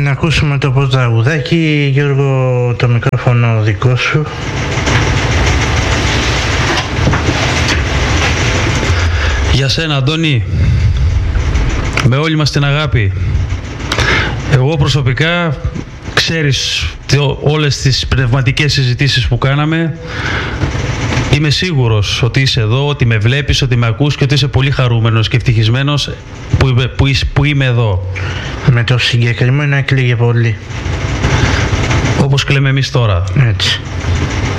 να ακούσουμε το πρώτο τραγουδάκι. Γιώργο, το μικρόφωνο δικό σου. Για σένα, Αντώνη, με όλη μας την αγάπη. Εγώ προσωπικά, ξέρεις όλες τις πνευματικές συζητήσεις που κάναμε, είμαι σίγουρος ότι είσαι εδώ, ότι με βλέπεις, ότι με ακούς και ότι είσαι πολύ χαρούμενος και ευτυχισμένος που είμαι εδώ. Με το συγκεκριμένο έκλαιγε πολύ. Όπως κλαίμε εμείς τώρα. Έτσι.